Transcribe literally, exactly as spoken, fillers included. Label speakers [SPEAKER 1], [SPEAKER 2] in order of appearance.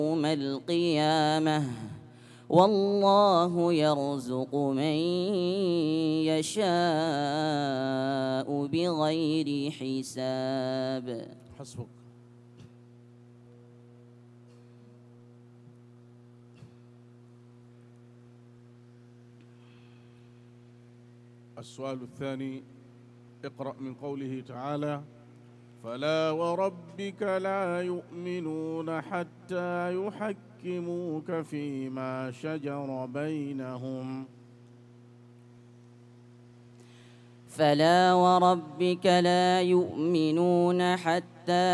[SPEAKER 1] يوم القيامة والله يرزق من يشاء بغير حساب.
[SPEAKER 2] حسبك. السؤال الثاني: اقرأ من قوله تعالى: فلا وربك لا يؤمنون حتى يحكموك فيما شجر بينهم.
[SPEAKER 1] فلا وربك لا يؤمنون حتى